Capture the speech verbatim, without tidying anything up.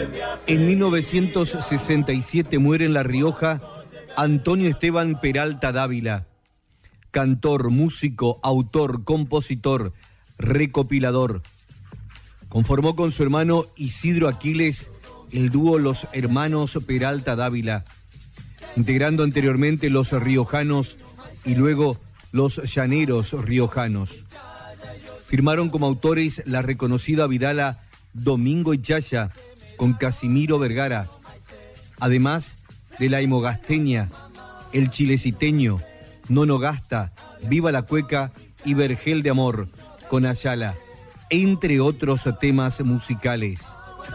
En mil novecientos sesenta y siete muere en La Rioja Antonio Esteban Peralta Dávila, cantor, músico, autor, compositor, recopilador. Conformó con su hermano Isidro Aquiles el dúo Los Hermanos Peralta Dávila, integrando anteriormente Los Riojanos y luego Los Llaneros Riojanos. Firmaron como autores la reconocida vidala Domingo y Chaya con Casimiro Vergara, además de la Imogasteña, El Chileciteño, Nono Gasta, Viva la Cueca y Vergel de Amor con Ayala, entre otros temas musicales.